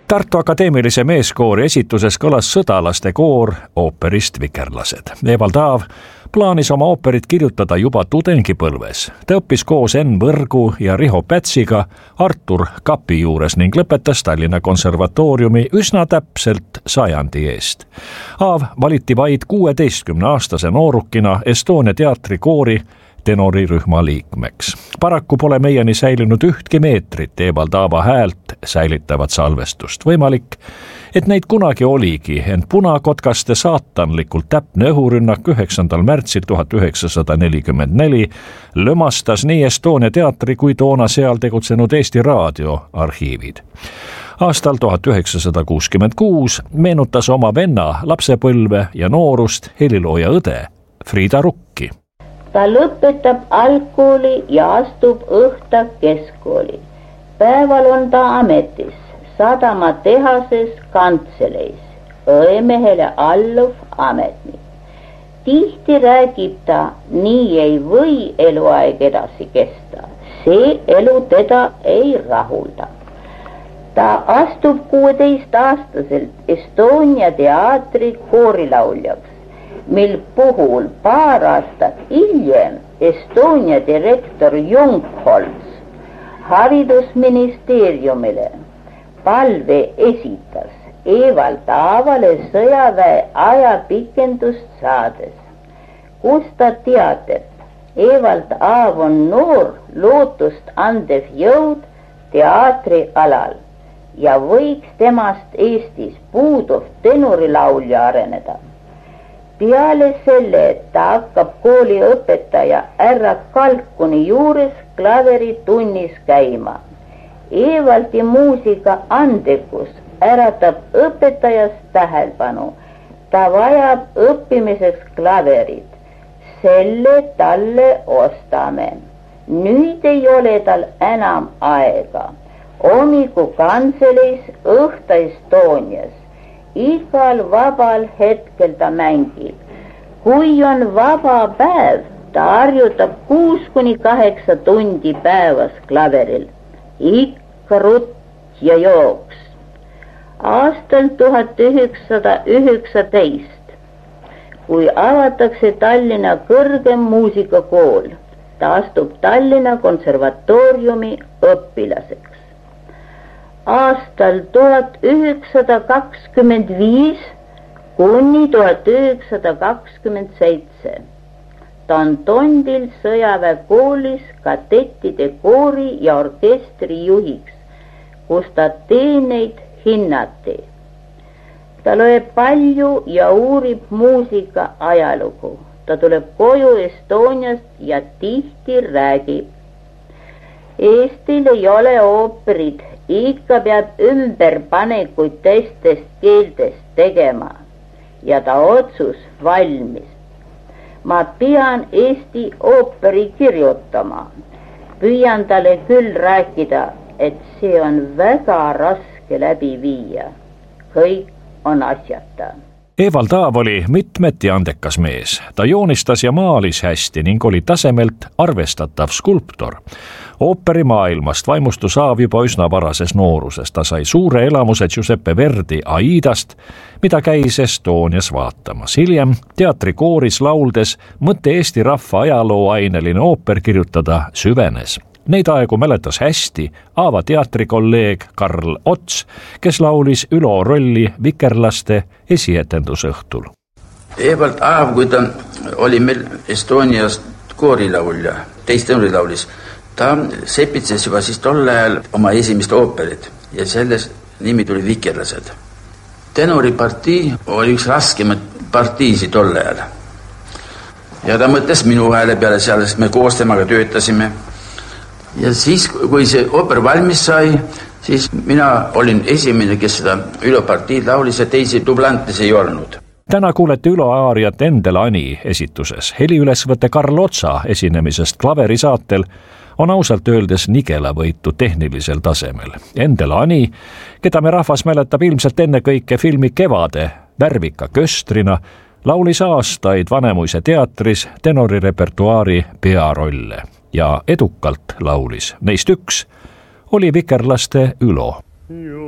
Tartu Akadeemilise Meeskoori esituses kõlas sõdalaste koor ooperist Vikerlased. Evald Aav plaanis oma ooperit kirjutada juba tudengipõlves. Ta õppis koos Enn Võrgu ja Riho Pätsiga Artur Kapi juures ning lõpetas Tallinna Konservatooriumi üsna täpselt 100 eest. Aav valiti vaid 16-aastase noorukina Estonia teatrikoori tenorirühma liikmeks. Paraku pole meieni säilinud ühtki meetrit Evald Aava häält säilitavat salvestust. Võimalik, et neid kunagi oligi, ent punakotkaste saatanlikult täpne õhurünnak 9. märtsil 1944 lömastas nii Estonia teatri kui toona seal tegutsenud Eesti Raadio arhiivid. Aastal 1966 meenutas oma venna lapsepõlve ja noorust helilooja õde Frieda Rukki. Ta lõpetab algkooli ja astub õhta keskkooli. Päeval on ta ametis, sadamatehases kantseleis, õemehele alluv ametnik. Tihti räägib ta, nii ei või eluaeg edasi kesta. See elu teda ei rahulda. Ta astub 16-aastaselt Estonia teatri koorilauljaks, mil puhul paar aastat hiljem Estonia direktor Jungholz haridusministeeriumile palve esitas Evald Aavale sõjaväe ajapikendust saades, kus ta teatab, Evald Aav on noor lootust andev jõud teatrialal ja võiks temast Eestis puuduv tenorilaulja areneda. Peale selle, et ta hakkab kooliõpetaja härra Kalkuni juures klaveritunnis käima. Evaldi muusika andekus äratab õpetajast tähelepanu. Ta vajab õppimiseks klaverit. Selle talle ostame. Nüüd ei ole tal enam aega. Hommiku kantseleis, õhta Estonias. Igal vabal hetkel ta mängib. Kui on vaba päev, ta harjutab 6-8 tundi päevas klaveril. Ikka rutt ja jooks. Aastal 1919, kui avatakse Tallinna kõrgem muusikakool, ta astub Tallinna Konservatooriumi õpilaseks. Aastal 1925 kuni 1927 ta on Tondil sõjaväekoolis kadettide koori ja orkestri juhiks, kus ta teeneid hinnati. Ta loeb palju ja uurib muusika ajalugu. Ta tuleb koju Estoniast ja tihti räägib. Eestil ei ole ooperid, ikka peab ümberpanekuid teistest keeltest tegema ja ta otsus valmis. Ma pean Eesti ooperi kirjutama. Püüan talle küll rääkida, et see on väga raske läbi viia. Kõik on asjata. Evald Aav oli mitmeti andekas mees. Ta joonistas ja maalis hästi ning oli tasemelt arvestatav skulptor. Ooperimaailmast vaimustus Aav juba üsna varases nooruses. Ta sai suure elamuse Giuseppe Verdi Aidast, mida käis Estonias vaatamas. Hiljem teatrikooris lauldes mõte Eesti rahva ajalooaineline ooper kirjutada süvenes. Neid aegu mäletas hästi Aava teatrikolleeg Karl Ots, kes laulis Ülo rolli Vikerlaste esietendusõhtul. Evald Aav, kui ta oli meil Estonias koorilaulja, teist tenorilaulis, ta sepitses juba siis tol ajal oma esimest ooperit ja selles nimi tuli Vikerlased. Tenoripartii oli üks raskemaid partiisi tol ajal. Ja ta mõtles minu hääle peale seal, sest me koos temaga töötasime. Ja siis, kui see ooper valmis sai, siis mina olin esimene, kes seda Ülo partiid laulis ja teisi dublantes ei olnud. Täna kuulete Ülo aariat Endel Ani esituses. Heliülesvõte Karl Otsa esinemisest klaverisaatel on ausalt öeldes nigelavõitu tehnilisel tasemel. Endel Ani, keda me rahvas mäletab ilmselt ennekõike filmi Kevade värvika köstrina, laulis aastaid Vanemuise teatris tenorirepertuaari pearolle ja edukalt laulis. Neist üks oli Vikerlaste Ülo.